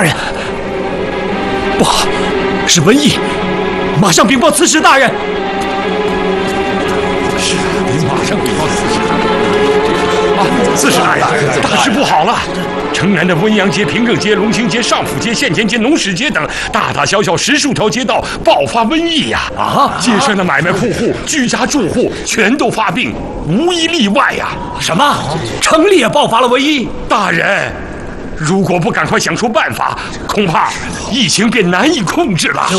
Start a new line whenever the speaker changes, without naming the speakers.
人，不好，是瘟疫！马上禀报刺史大人。
是啊，你马上禀报刺史大人。啊，刺史大人，大事不好了！城南的温阳街、平更街、龙兴街、上府街、县前街、农史街等大大小小10数条街道爆发瘟疫呀！街上的买卖户户、居家住户全都发病，无一例外呀！
什么？城里也爆发了瘟疫？
大人，如果不赶快想出办法，恐怕疫情便难以控制了。